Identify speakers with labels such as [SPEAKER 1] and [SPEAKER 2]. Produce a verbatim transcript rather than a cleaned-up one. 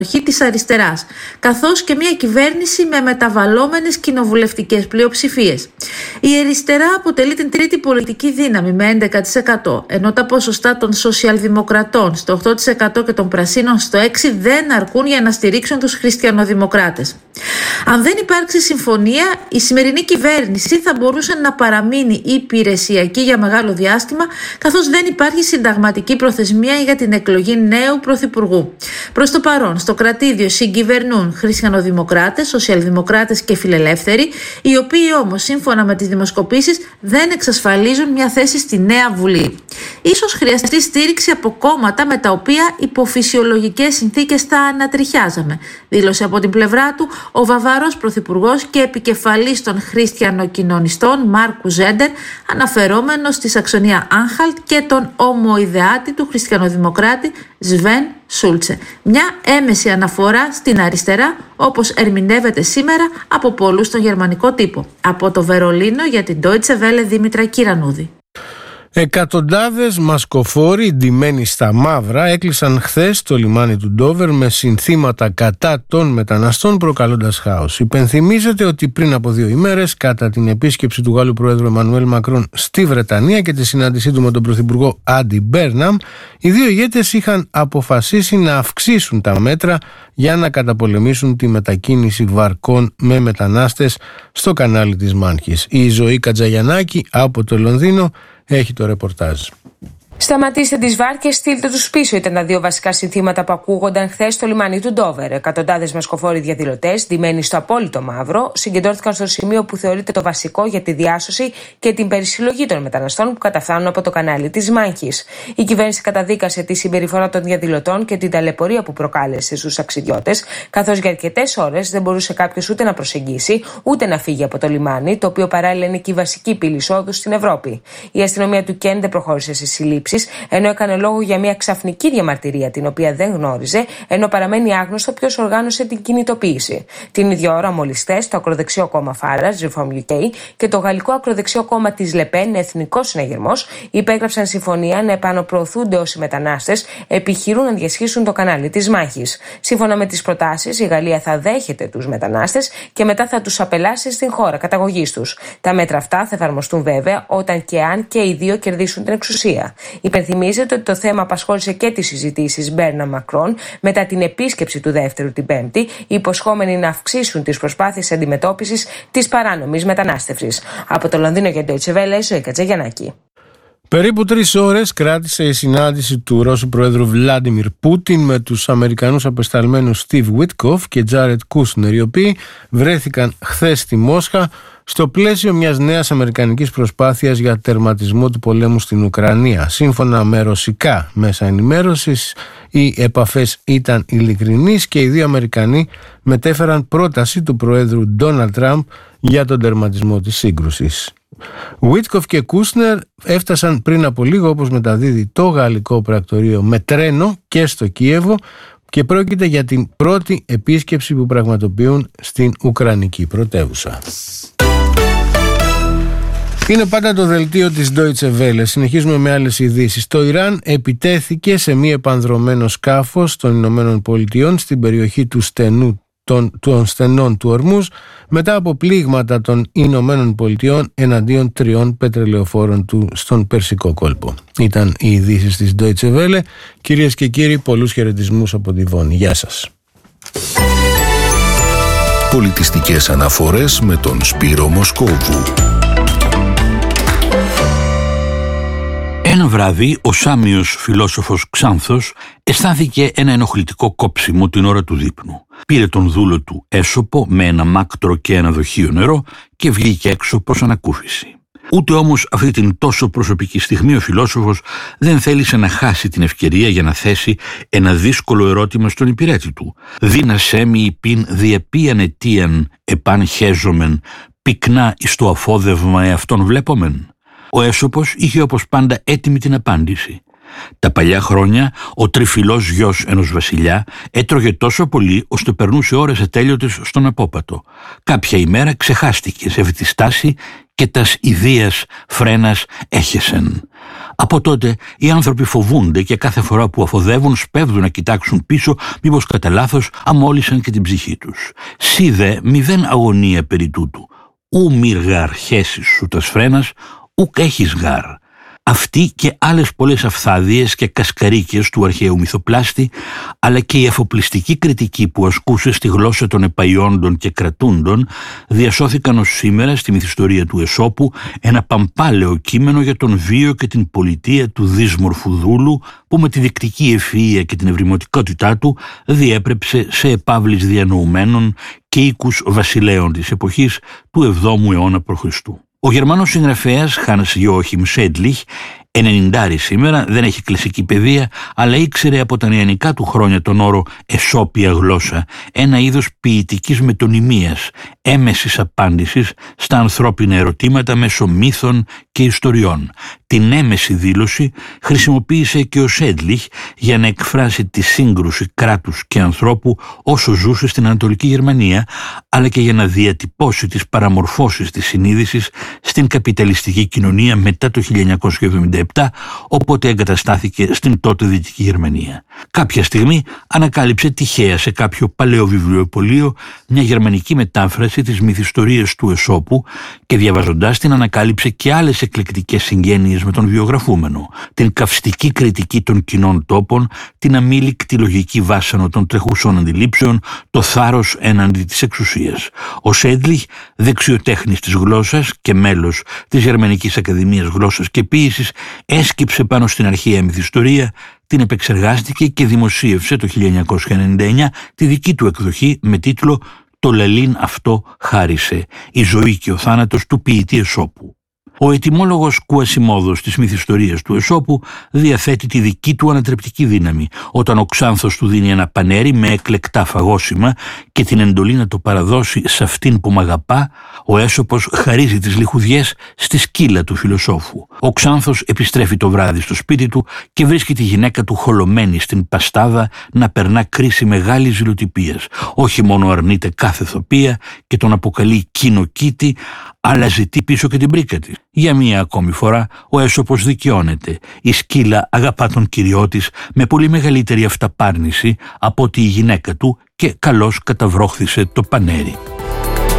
[SPEAKER 1] της αριστεράς, καθώς και μια κυβέρνηση με μεταβαλλόμενες κοινοβουλευτικές πλειοψηφίες. Η αριστερά αποτελεί την τρίτη πολιτική δύναμη με έντεκα τοις εκατό, ενώ τα ποσοστά των σοσιαλδημοκρατών στο οκτώ τοις εκατό και των πρασίνων στο έξι τοις εκατό δεν αρκούν για να στηρίξουν τους χριστιανοδημοκράτες. Αν δεν υπάρξει συμφωνία, η σημερινή κυβέρνηση θα μπορούσε να παραμείνει υπηρεσιακή για μεγάλο διάστημα, καθώς δεν υπάρχει συνταγματική προθεσμία για την εκλογή νέου πρωθυπουργού. Προς το παρόν, στο κρατήδιο συγκυβερνούν χριστιανοδημοκράτες, σοσιαλδημοκράτες και φιλελεύθεροι, οι οποίοι όμως σύμφωνα με τις δημοσκοπήσεις δεν εξασφαλίζουν μια θέση στη νέα Βουλή. Ίσως χρειαστεί στήριξη από κόμματα με τα οποία υπό φυσιολογικές συνθήκες θα ανατριχιάζαμε, δήλωσε από την πλευρά του ο Βαβαρός πρωθυπουργός και επικεφαλής των χριστιανοκοινωνιστών Μάρκου Ζέντερ, αναφερόμενος στη Σαξονία Άνχαλτ και τον ομοειδεάτη του χριστιανοδημοκράτη Σβέν Σούλτσε. Μια έμεση αναφορά στην αριστερά, όπως ερμηνεύεται σήμερα από πολλούς στον γερμανικό τύπο. Από το Βερολίνο για την Deutsche Welle, Δήμητρα Κυρανούδη.
[SPEAKER 2] Εκατοντάδες μασκοφόροι ντυμένοι στα μαύρα έκλεισαν χθες το λιμάνι του Ντόβερ με συνθήματα κατά των μεταναστών, προκαλώντας χάος. Υπενθυμίζεται ότι πριν από δύο ημέρες, κατά την επίσκεψη του Γάλλου Προέδρου Εμμανουέλ Μακρόν στη Βρετανία και τη συνάντησή του με τον Πρωθυπουργό Άντι Μπέρναμ, οι δύο ηγέτες είχαν αποφασίσει να αυξήσουν τα μέτρα για να καταπολεμήσουν τη μετακίνηση βαρκών με μετανάστες στο κανάλι της Μάνχης. Η Ζωή Κατζαγιαννάκη από το Λονδίνο έχει το ρεπορτάζ.
[SPEAKER 3] Σταματήστε τις βάρκες, στείλτε τους πίσω, ήταν τα δύο βασικά συνθήματα που ακούγονταν χθες στο λιμάνι του Ντόβερ. Εκατοντάδες μασκοφόροι διαδηλωτές, ντυμένοι στο απόλυτο μαύρο, συγκεντρώθηκαν στο σημείο που θεωρείται το βασικό για τη διάσωση και την περισυλλογή των μεταναστών που καταφθάνουν από το κανάλι της Μάνχης. Η κυβέρνηση καταδίκασε τη συμπεριφορά των διαδηλωτών και την ταλαιπωρία που προκάλεσε στους ταξιδιώτες, καθώς για αρκετές ώρες δεν μπορούσε κάποιος ούτε να προσεγγίσει ούτε να φύγει από το λιμάνι, το οποίο παράλληλα είναι και η βασική πύλη εισόδου στην Ευρώπη. Η αστυνομία του Κέν δεν προχώρησε σε συλλήψεις, ενώ έκανε λόγο για μια ξαφνική διαμαρτυρία την οποία δεν γνώριζε, ενώ παραμένει άγνωστο ποιος οργάνωσε την κινητοποίηση. Την ίδια ώρα, μόλις χθες, το ακροδεξιό κόμμα Farage, Reform γιου κέι, και το γαλλικό ακροδεξιό κόμμα της Λεπέν, Εθνικός Συναγερμός, υπέγραψαν συμφωνία να επαναπροωθούνται όσοι μετανάστες επιχειρούν να διασχίσουν το κανάλι της Μάχης. Σύμφωνα με τις προτάσεις, η Γαλλία θα δέχεται τους μετανάστες και μετά θα τους απελάσει στην χώρα καταγωγής τους. Τα μέτρα αυτά θα εφαρμοστούν βέβαια όταν και αν και οι δύο κερδίσουν την εξουσία. Υπενθυμίζεται ότι το θέμα απασχόλησε και τις συζητήσεις Μπέρνα Μακρόν μετά την επίσκεψη του δεύτερου την Πέμπτη, υποσχόμενοι να αυξήσουν τις προσπάθειες αντιμετώπισης της παράνομης μετανάστευσης. Από το Λονδίνο για το Deutsche Welle, Ζωή Κατζαγιαννάκη.
[SPEAKER 2] Περίπου τρεις ώρες κράτησε η συνάντηση του Ρώσου Προέδρου Βλάντιμιρ Πούτιν με τους Αμερικανούς απεσταλμένους Στίβ Βίτκοφ και Τζάρετ Κούσνερ, οι οποίοι βρέθηκαν χθες στη Μόσχα στο πλαίσιο μιας νέας αμερικανικής προσπάθειας για τερματισμό του πολέμου στην Ουκρανία. Σύμφωνα με ρωσικά μέσα ενημέρωσης, οι επαφές ήταν ειλικρινείς και οι δύο Αμερικανοί μετέφεραν πρόταση του Προέδρου Ντόναλντ Τραμπ για τον τερματισμό της σύγκρουσης. Βίτκοφ και Κούσνερ έφτασαν πριν από λίγο, όπως μεταδίδει το γαλλικό πρακτορείο, με τρένο και στο Κίεβο, και πρόκειται για την πρώτη επίσκεψη που πραγματοποιούν στην Ουκρανική πρωτεύουσα. Είναι πάντα το δελτίο της Deutsche Welle. Συνεχίζουμε με άλλες ειδήσεις. Το Ιράν επιτέθηκε σε μη επανδρωμένο σκάφος των Ηνωμένων Πολιτειών στην περιοχή του στενού των, των στενών του Ορμούζ μετά από πλήγματα των Ηνωμένων Πολιτειών εναντίον τριών πετρελαιοφόρων του στον Περσικό κόλπο. Ήταν οι ειδήσεις της Deutsche Welle. Κυρίες και κύριοι, πολλούς χαιρετισμούς από τη Βόνη. Γεια σας.
[SPEAKER 4] Πολιτιστικές αναφορές με τον Σπύρο Μοσκόβου.
[SPEAKER 5] Ένα βράδυ ο Σάμιος φιλόσοφος Ξάνθος αισθάνθηκε ένα ενοχλητικό κόψιμο την ώρα του δείπνου. Πήρε τον δούλο του έσωπο με ένα μάκτρο και ένα δοχείο νερό και βγήκε έξω προς ανακούφιση. Ούτε όμως αυτή την τόσο προσωπική στιγμή ο φιλόσοφος δεν θέλησε να χάσει την ευκαιρία για να θέσει ένα δύσκολο ερώτημα στον υπηρέτη του. «Δίνασέ μη υπήν διεπίαν αιτίαν επάν χέζομεν, πυκνά εις το αφόδευμα εαυτόν βλέπομεν». Ο έσωπος είχε όπως πάντα έτοιμη την απάντηση. Τα παλιά χρόνια ο τριφυλός γιος ενός βασιλιά έτρωγε τόσο πολύ ώστε περνούσε ώρες ατέλειωτες στον απόπατο. Κάποια ημέρα ξεχάστηκε σε αυτή τη στάση και τας ιδίας φρένας έχεσεν. Από τότε οι άνθρωποι φοβούνται και κάθε φορά που αφοδεύουν σπέβδουν να κοιτάξουν πίσω μήπως κατά λάθος αμόλυσαν και την ψυχή τους. Σι δε μηδέν αγωνία περί τούτου. Ου μυρ γαρ χέσεις σου τας φρένας, ουκ έχεις γαρ. Αυτοί και άλλες πολλές αφθάδειες και κασκαρίκες του αρχαίου μυθοπλάστη, αλλά και η αφοπλιστική κριτική που ασκούσε στη γλώσσα των επαϊόντων και κρατούντων, διασώθηκαν ως σήμερα στη μυθιστορία του Εσώπου ένα παμπάλαιο κείμενο για τον βίο και την πολιτεία του δύσμορφου δούλου, που με τη δικτική ευφυΐα και την ευρημωτικότητά του διέπρεψε σε επαύλεις διανοουμένων και οίκους βασιλέων της εποχής του εβδόμου αιώνα προ Χριστού. Ο Γερμανός συγγραφέας Hans Joachim Schädlich, ενενηντάρη σήμερα, δεν έχει κλασική παιδεία, αλλά ήξερε από τα νεανικά του χρόνια τον όρο εσώπια γλώσσα, ένα είδος ποιητικής μετωνυμίας, έμεσης απάντησης στα ανθρώπινα ερωτήματα μέσω μύθων και ιστοριών. Την έμεση δήλωση χρησιμοποίησε και ο Schädlich για να εκφράσει τη σύγκρουση κράτους και ανθρώπου όσο ζούσε στην Ανατολική Γερμανία, αλλά και για να διατυπώσει τις παραμορφώσεις της συνείδησης στην καπιταλιστική κοινωνία μετά το χίλια εννιακόσια εβδομήντα επτά, όποτε εγκαταστάθηκε στην τότε Δυτική Γερμανία. Κάποια στιγμή ανακάλυψε τυχαία σε κάποιο παλαιό βιβλιοπωλείο μια γερμανική μετάφραση της μυθιστορίας του Εσώπου και διαβαζοντάς την ανακάλυψε και άλλες εκλεκτικές συγγένειες με τον βιογραφούμενο, την καυστική κριτική των κοινών τόπων, την αμήλικτη λογική βάσανο των τρεχουσών αντιλήψεων, το θάρρος έναντι της εξουσίας. Ο Schädlich, δεξιοτέχνης της γλώσσας και μέλος της Γερμανικής Ακαδημίας Γλώσσας και Ποίησης, έσκυψε πάνω στην αρχαία μυθιστορία, την επεξεργάστηκε και δημοσίευσε το χίλια εννιακόσια ενενήντα εννιά τη δική του εκδοχή με τίτλο «Το λαλήν αυτό χάρισε, η ζωή και ο θάνατος του ποιητή Εσώπου». Ο ετυμόλογος Κουασιμόδος της μυθιστορίας του Εσώπου διαθέτει τη δική του ανατρεπτική δύναμη όταν ο Ξάνθος του δίνει ένα πανέρι με εκλεκτά φαγόσιμα και την εντολή να το παραδώσει σε αυτήν που μ' αγαπά, ο Έσωπος χαρίζει τις λιχουδιές στη σκύλα του φιλοσόφου. Ο Ξάνθος επιστρέφει το βράδυ στο σπίτι του και βρίσκει τη γυναίκα του χολωμένη στην παστάδα να περνά κρίση μεγάλης ζηλοτυπίας. Όχι μόνο αρνείται κάθε θοπία και τον αποκαλεί κοινοκήτη, αλλά ζητεί πίσω και την πρίκα της. Για μία ακόμη φορά ο Έσωπος δικαιώνεται. Η σκύλα αγαπά τον κυριό της με πολύ μεγαλύτερη αυταπάρνηση από ότι η γυναίκα του και καλώς καταβρόχθησε το πανέρι.